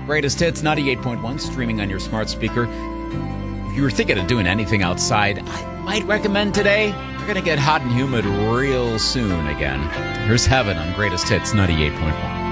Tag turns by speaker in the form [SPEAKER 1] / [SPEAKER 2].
[SPEAKER 1] Greatest Hits 98.1, streaming on your smart speaker. If you were thinking of doing anything outside, I might recommend today. We're going to get hot and humid real soon again. Here's Heaven on Greatest Hits 98.1.